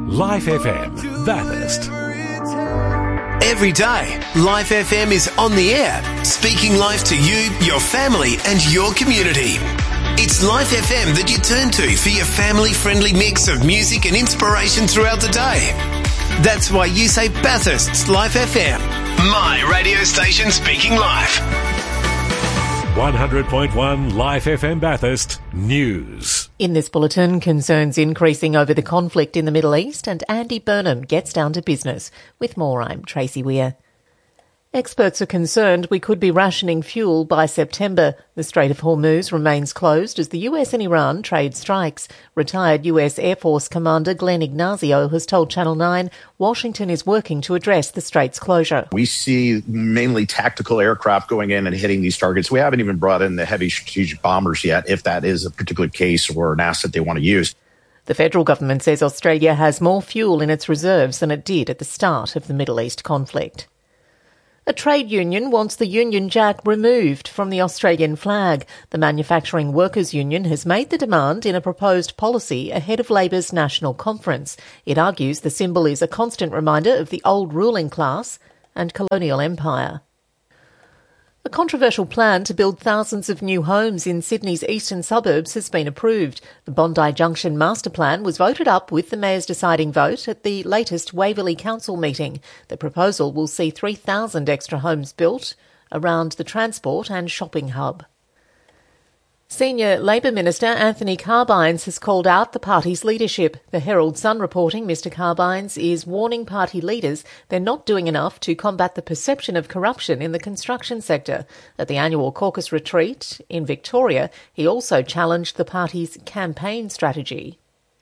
Life FM, Bathurst. Every day, Life FM is on the air, speaking life to you, your family and your community. It's Life FM that you turn to for your family-friendly mix of music and inspiration throughout the day. That's why you say Bathurst's Life FM, my radio station speaking life. 100.1 Life FM Bathurst News. In this bulletin, concerns increasing over the conflict in the Middle East, and Andy Burnham gets down to business. With more, I'm Tracy Weir. Experts are concerned we could be rationing fuel by September. The Strait of Hormuz remains closed as the US and Iran trade strikes. Retired US Air Force Commander Glenn Ignazio has told Channel 9 Washington is working to address the strait's closure. We see mainly tactical aircraft going in and hitting these targets. We haven't even brought in the heavy strategic bombers yet, if that is a particular case or an asset they want to use. The federal government says Australia has more fuel in its reserves than it did at the start of the Middle East conflict. A trade union wants the Union Jack removed from the Australian flag. The Manufacturing Workers Union has made the demand in a proposed policy ahead of Labor's national conference. It argues the symbol is a constant reminder of the old ruling class and colonial empire. A controversial plan to build thousands of new homes in Sydney's eastern suburbs has been approved. The Bondi Junction Master Plan was voted up with the Mayor's deciding vote at the latest Waverley Council meeting. The proposal will see 3,000 extra homes built around the transport and shopping hub. Senior Labor Minister Anthony Carbines has called out the party's leadership. The Herald Sun reporting Mr Carbines is warning party leaders they're not doing enough to combat the perception of corruption in the construction sector. At the annual caucus retreat in Victoria, he also challenged the party's campaign strategy.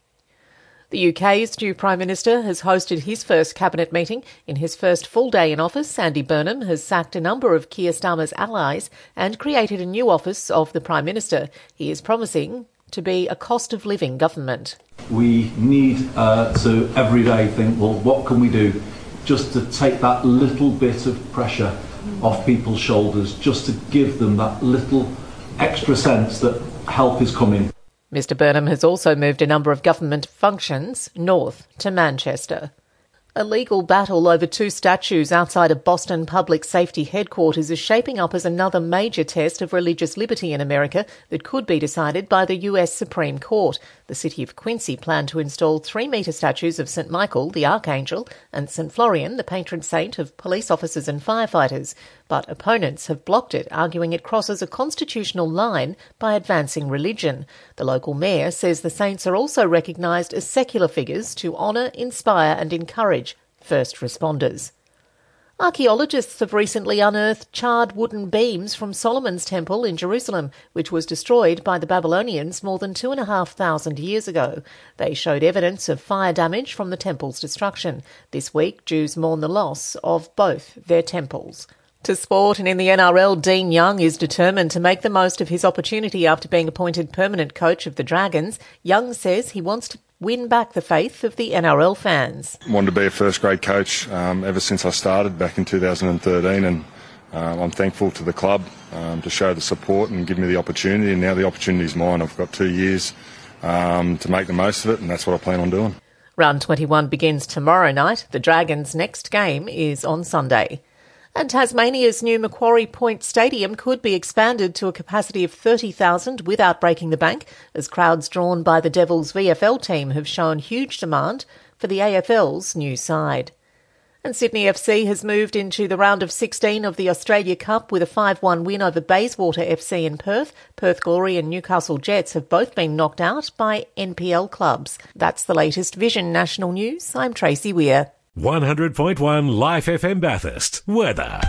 The UK's new Prime Minister has hosted his first cabinet meeting. In his first full day in office, Andy Burnham has sacked a number of Keir Starmer's allies and created a new office of the Prime Minister. He is promising to be a cost-of-living government. We need to every day think, well, what can we do just to take that little bit of pressure off people's shoulders, just to give them that little extra sense that help is coming. Mr Burnham has also moved a number of government functions north to Manchester. A legal battle over two statues outside of Boston Public Safety Headquarters is shaping up as another major test of religious liberty in America that could be decided by the US Supreme Court. The city of Quincy planned to install 3-metre statues of St Michael, the Archangel, and St Florian, the patron saint of police officers and firefighters. But opponents have blocked it, arguing it crosses a constitutional line by advancing religion. The local mayor says the saints are also recognised as secular figures to honour, inspire and encourage first responders. Archaeologists have recently unearthed charred wooden beams from Solomon's Temple in Jerusalem, which was destroyed by the Babylonians more than 2,500 years ago. They showed evidence of fire damage from the temple's destruction. This week, Jews mourn the loss of both their temples. To sport, and in the NRL, Dean Young is determined to make the most of his opportunity after being appointed permanent coach of the Dragons. Young says he wants to win back the faith of the NRL fans. Wanted to be a first-grade coach ever since I started back in 2013, and I'm thankful to the club to show the support and give me the opportunity, and now the opportunity is mine. I've got 2 years to make the most of it, and that's what I plan on doing. Round 21 begins tomorrow night. The Dragons' next game is on Sunday. And Tasmania's new Macquarie Point Stadium could be expanded to a capacity of 30,000 without breaking the bank, as crowds drawn by the Devils VFL team have shown huge demand for the AFL's new side. And Sydney FC has moved into the round of 16 of the Australia Cup with a 5-1 win over Bayswater FC in Perth. Perth Glory and Newcastle Jets have both been knocked out by NPL clubs. That's the latest Vision National News. I'm Tracy Weir. 100.1 Life FM Bathurst. Weather.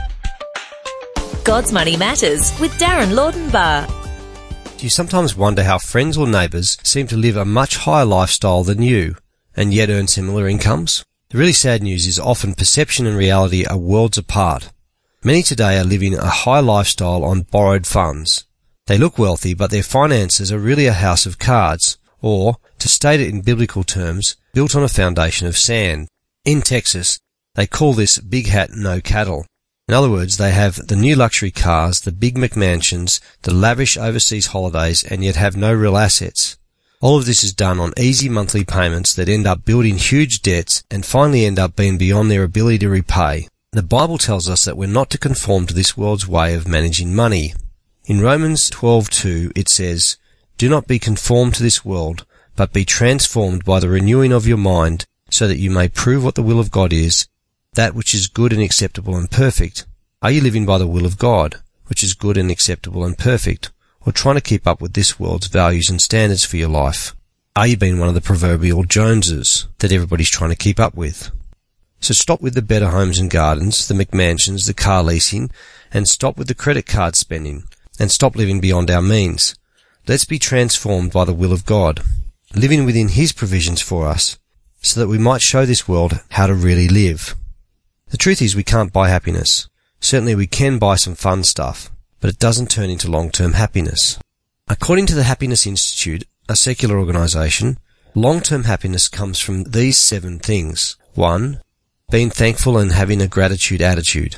God's Money Matters with Darren Laudenbar. Do you sometimes wonder how friends or neighbours seem to live a much higher lifestyle than you and yet earn similar incomes? The really sad news is often perception and reality are worlds apart. Many today are living a high lifestyle on borrowed funds. They look wealthy, but their finances are really a house of cards, or, to state it in biblical terms, built on a foundation of sand. In Texas, they call this big hat, no cattle. In other words, they have the new luxury cars, the big McMansions, the lavish overseas holidays, and yet have no real assets. All of this is done on easy monthly payments that end up building huge debts and finally end up being beyond their ability to repay. The Bible tells us that we're not to conform to this world's way of managing money. In Romans 12:2 it says, "Do not be conformed to this world, but be transformed by the renewing of your mind, so that you may prove what the will of God is, that which is good and acceptable and perfect." Are you living by the will of God, which is good and acceptable and perfect, or trying to keep up with this world's values and standards for your life? Are you being one of the proverbial Joneses that everybody's trying to keep up with? So stop with the better homes and gardens, the McMansions, the car leasing, and stop with the credit card spending, and stop living beyond our means. Let's be transformed by the will of God, living within His provisions for us, so that we might show this world how to really live. The truth is we can't buy happiness. Certainly we can buy some fun stuff, but it doesn't turn into long-term happiness. According to the Happiness Institute, a secular organisation, long-term happiness comes from these 7 things. 1. Being thankful and having a gratitude attitude.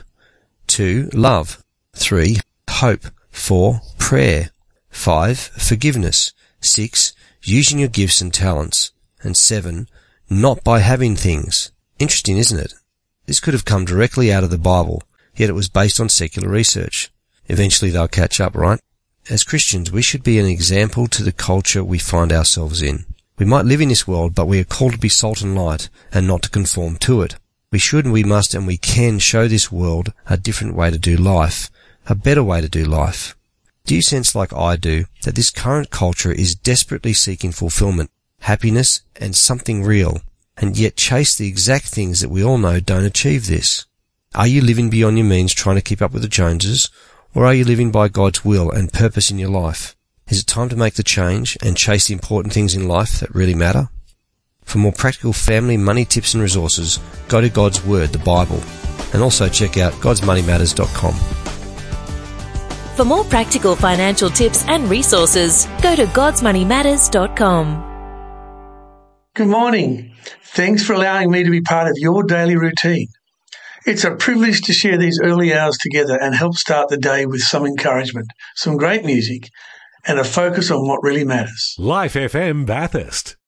2. Love. 3. Hope. 4. Prayer. 5. Forgiveness. 6. Using your gifts and talents. And 7. Not by having things. Interesting, isn't it? This could have come directly out of the Bible, yet it was based on secular research. Eventually they'll catch up, right? As Christians, we should be an example to the culture we find ourselves in. We might live in this world, but we are called to be salt and light, and not to conform to it. We should and we must and we can show this world a different way to do life, a better way to do life. Do you sense, like I do, that this current culture is desperately seeking fulfillment, happiness, and something real, and yet chase the exact things that we all know don't achieve this? Are you living beyond your means trying to keep up with the Joneses, or are you living by God's will and purpose in your life? Is it time to make the change and chase the important things in life that really matter? For more practical family money tips and resources, go to God's Word, the Bible, and also check out godsmoneymatters.com. For more practical financial tips and resources, go to godsmoneymatters.com. Good morning. Thanks for allowing me to be part of your daily routine. It's a privilege to share these early hours together and help start the day with some encouragement, some great music, and a focus on what really matters. Life FM Bathurst.